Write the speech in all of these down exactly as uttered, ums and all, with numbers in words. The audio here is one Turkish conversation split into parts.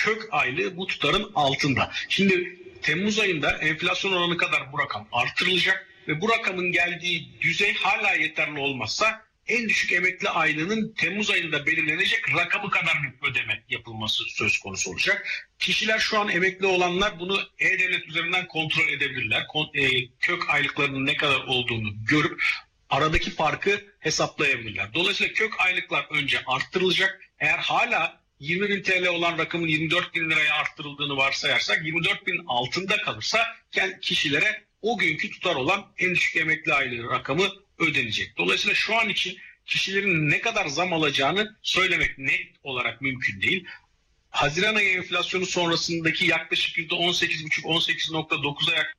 kök aylığı bu tutarın altında. Şimdi Temmuz ayında enflasyon oranı kadar bu rakam artırılacak ve bu rakamın geldiği düzey hala yeterli olmazsa en düşük emekli aylığının Temmuz ayında belirlenecek rakamı kadar bir ödeme yapılması söz konusu olacak. Kişiler şu an emekli olanlar bunu E-Devlet üzerinden kontrol edebilirler. Kök aylıklarının ne kadar olduğunu görüp aradaki farkı hesaplayabilirler. Dolayısıyla kök aylıklar önce arttırılacak. Eğer hala yirmi bin T L olan rakamın yirmi dört bin liraya arttırıldığını varsayarsak yirmi dört bin altında kalırsa kişilere o günkü tutar olan en düşük emekli aylığı rakamı ödenecek. Dolayısıyla şu an için kişilerin ne kadar zam alacağını söylemek net olarak mümkün değil. Haziran ayı enflasyonu sonrasındaki yaklaşık yüzde on sekiz buçuk on sekiz nokta dokuza yaklaşık.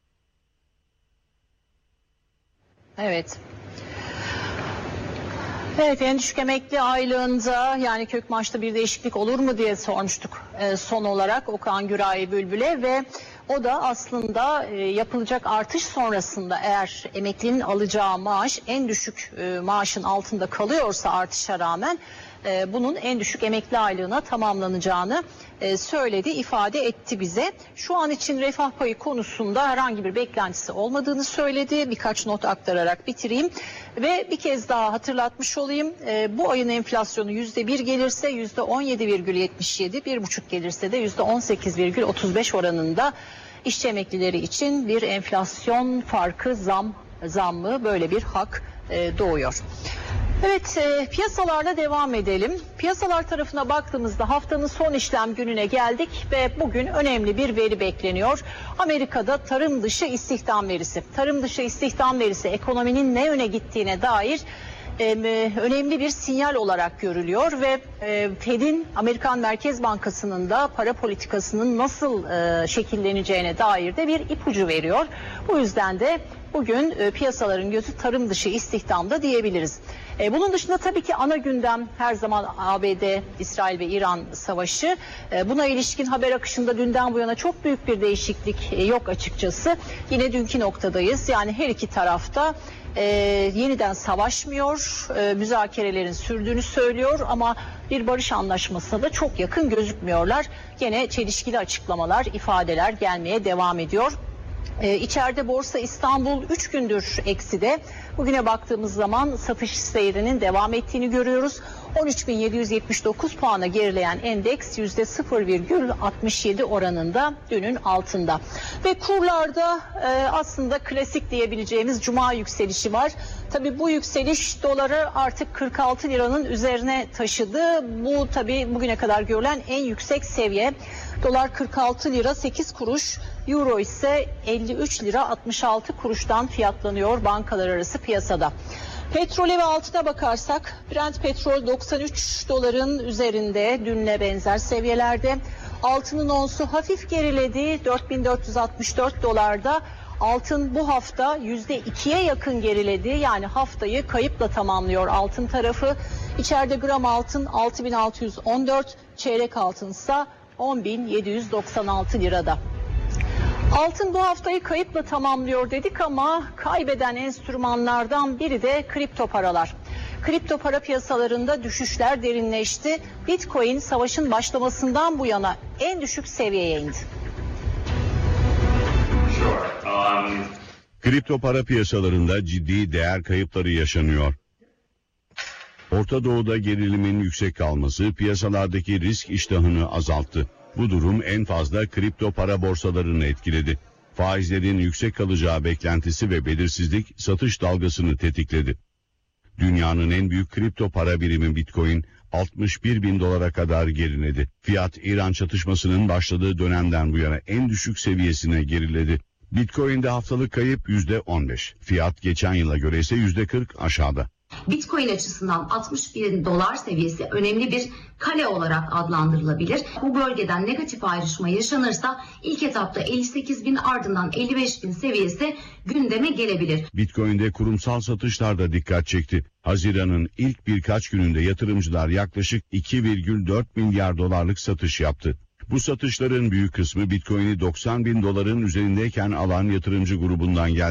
Evet. Evet, en düşük emekli aylığında yani kök maaşta bir değişiklik olur mu diye sormuştuk e, son olarak Okan Güray Bülbül'e ve o da aslında e, yapılacak artış sonrasında eğer emeklinin alacağı maaş en düşük e, maaşın altında kalıyorsa artışa rağmen e, bunun en düşük emekli aylığına tamamlanacağını e, söyledi, ifade etti bize. Şu an için refah payı konusunda herhangi bir beklentisi olmadığını söyledi. Birkaç not aktararak bitireyim ve bir kez daha hatırlatmış olayım. E, bu ayın enflasyonu yüzde bir gelirse yüzde on yedi virgül yetmiş yedi, bir buçuk gelirse de yüzde on sekiz virgül otuz beş oranında işçi emeklileri için bir enflasyon farkı zam zammı böyle bir hak e, doğuyor. Evet, e, piyasalarla devam edelim. Piyasalar tarafına baktığımızda haftanın son işlem gününe geldik ve bugün önemli bir veri bekleniyor. Amerika'da tarım dışı istihdam verisi. Tarım dışı istihdam verisi ekonominin ne yöne gittiğine dair e, önemli bir sinyal olarak görülüyor ve e, Fed'in, Amerikan Merkez Bankası'nın da para politikasının nasıl e, şekilleneceğine dair de bir ipucu veriyor. Bu yüzden de bugün e, piyasaların gözü tarım dışı istihdamda diyebiliriz. E, bunun dışında tabii ki ana gündem her zaman A B D, İsrail ve İran savaşı. E, buna ilişkin haber akışında dünden bu yana çok büyük bir değişiklik e, yok açıkçası. Yine dünkü noktadayız. Yani her iki tarafta e, yeniden savaşmıyor, e, müzakerelerin sürdüğünü söylüyor ama bir barış anlaşmasına da çok yakın gözükmüyorlar. Gene çelişkili açıklamalar, ifadeler gelmeye devam ediyor. Ee, içeride Borsa İstanbul üç gündür ekside. Bugüne baktığımız zaman satış seyrinin devam ettiğini görüyoruz. on üç bin yedi yüz yetmiş dokuz puana gerileyen endeks yüzde sıfır virgül altmış yedi oranında dünün altında. Ve kurlarda e, aslında klasik diyebileceğimiz cuma yükselişi var. Tabii bu yükseliş doları artık kırk altı liranın üzerine taşıdı. Bu tabii bugüne kadar görülen en yüksek seviye. Dolar kırk altı lira sekiz kuruş, euro ise elli üç lira altmış altı kuruştan fiyatlanıyor bankalar arası piyasada. Petrole ve altına bakarsak Brent petrol doksan üç doların üzerinde, dünle benzer seviyelerde. Altının onsu hafif geriledi, dört bin dört yüz altmış dört dolarda. Altın bu hafta yüzde ikiye yakın geriledi. Yani haftayı kayıpla tamamlıyor altın tarafı. İçeride gram altın altı bin altı yüz on dört, çeyrek altınsa on bin yedi yüz doksan altı lirada. Altın bu haftayı kayıpla tamamlıyor dedik ama kaybeden enstrümanlardan biri de kripto paralar. Kripto para piyasalarında düşüşler derinleşti. Bitcoin savaşın başlamasından bu yana en düşük seviyeye indi. Kripto para piyasalarında ciddi değer kayıpları yaşanıyor. Orta Doğu'da gerilimin yüksek kalması piyasalardaki risk iştahını azalttı. Bu durum en fazla kripto para borsalarını etkiledi. Faizlerin yüksek kalacağı beklentisi ve belirsizlik satış dalgasını tetikledi. Dünyanın en büyük kripto para birimi Bitcoin altmış bir bin dolara kadar geriledi. Fiyat İran çatışmasının başladığı dönemden bu yana en düşük seviyesine geriledi. Bitcoin'de haftalık kayıp yüzde on beş. Fiyat geçen yıla göre ise yüzde kırk aşağıda. Bitcoin açısından altmış bin dolar seviyesi önemli bir kale olarak adlandırılabilir. Bu bölgeden negatif ayrışma yaşanırsa ilk etapta elli sekiz bin ardından elli beş bin seviyesi gündeme gelebilir. Bitcoin'de kurumsal satışlar da dikkat çekti. Haziran'ın ilk birkaç gününde yatırımcılar yaklaşık iki virgül dört milyar dolarlık satış yaptı. Bu satışların büyük kısmı Bitcoin'i doksan bin doların üzerindeyken alan yatırımcı grubundan geldi.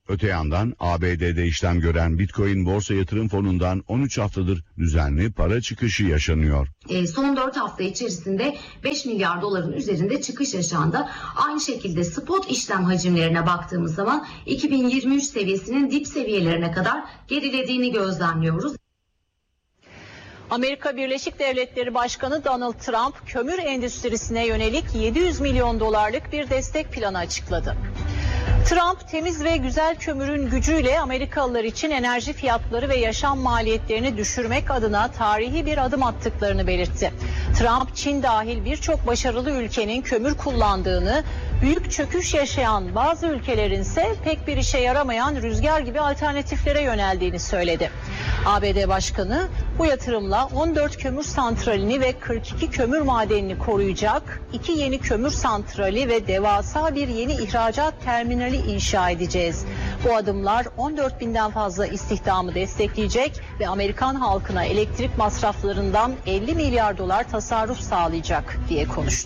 Öte yandan A B D'de işlem gören Bitcoin borsa yatırım fonundan on üç haftadır düzenli para çıkışı yaşanıyor. E, son dört hafta içerisinde beş milyar doların üzerinde çıkış yaşandı. Aynı şekilde spot işlem hacimlerine baktığımız zaman iki bin yirmi üç seviyesinin dip seviyelerine kadar gerilediğini gözlemliyoruz. Amerika Birleşik Devletleri Başkanı Donald Trump, kömür endüstrisine yönelik yedi yüz milyon dolarlık bir destek planı açıkladı. Trump, temiz ve güzel kömürün gücüyle Amerikalılar için enerji fiyatları ve yaşam maliyetlerini düşürmek adına tarihi bir adım attıklarını belirtti. Trump, Çin dahil birçok başarılı ülkenin kömür kullandığını, büyük çöküş yaşayan bazı ülkelerin ise pek bir işe yaramayan rüzgar gibi alternatiflere yöneldiğini söyledi. A B D Başkanı, bu yatırımla on dört kömür santralini ve kırk iki kömür madenini koruyacak, iki yeni kömür santrali ve devasa bir yeni ihracat terminali inşa edeceğiz. Bu adımlar on dört binden fazla istihdamı destekleyecek ve Amerikan halkına elektrik masraflarından elli milyar dolar tasarruf sağlayacak diye konuştu.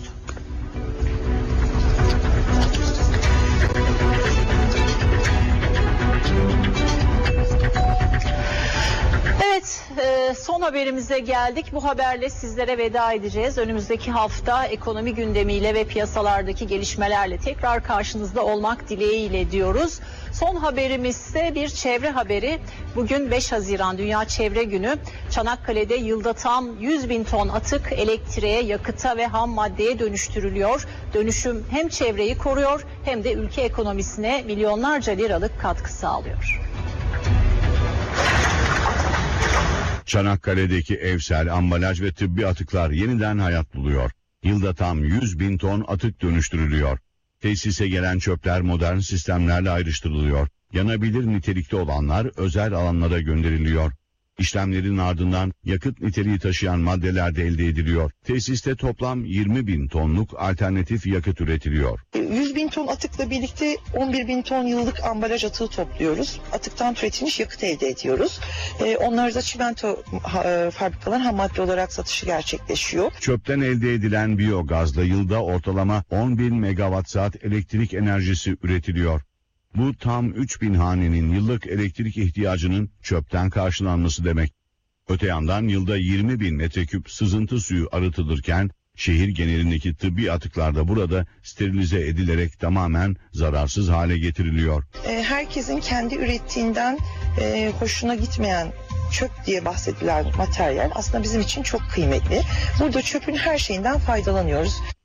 Evet, son haberimize geldik. Bu haberle sizlere veda edeceğiz. Önümüzdeki hafta ekonomi gündemiyle ve piyasalardaki gelişmelerle tekrar karşınızda olmak dileğiyle diyoruz. Son haberimiz ise bir çevre haberi. Bugün beş Haziran Dünya Çevre Günü. Çanakkale'de yılda tam yüz bin ton atık elektriğe, yakıta ve ham maddeye dönüştürülüyor. Dönüşüm hem çevreyi koruyor hem de ülke ekonomisine milyonlarca liralık katkı sağlıyor. Çanakkale'deki evsel, ambalaj ve tıbbi atıklar yeniden hayat buluyor. Yılda tam yüz bin ton atık dönüştürülüyor. Tesise gelen çöpler modern sistemlerle ayrıştırılıyor. Yanabilir nitelikte olanlar özel alanlara gönderiliyor. İşlemlerin ardından yakıt niteliği taşıyan maddeler de elde ediliyor. Tesiste toplam yirmi bin tonluk alternatif yakıt üretiliyor. yüz bin ton atıkla birlikte on bir bin ton yıllık ambalaj atığı topluyoruz. Atıktan türetilmiş yakıt elde ediyoruz. Onlar da çimento fabrikaların ham madde olarak satışı gerçekleşiyor. Çöpten elde edilen biyogazla yılda ortalama on bin megawatt saat elektrik enerjisi üretiliyor. Bu tam üç bin hanenin yıllık elektrik ihtiyacının çöpten karşılanması demek. Öte yandan yılda yirmi bin metreküp sızıntı suyu arıtılırken şehir genelindeki tıbbi atıklar da burada sterilize edilerek tamamen zararsız hale getiriliyor. Herkesin kendi ürettiğinden hoşuna gitmeyen çöp diye bahsedilen materyal aslında bizim için çok kıymetli. Burada çöpün her şeyinden faydalanıyoruz.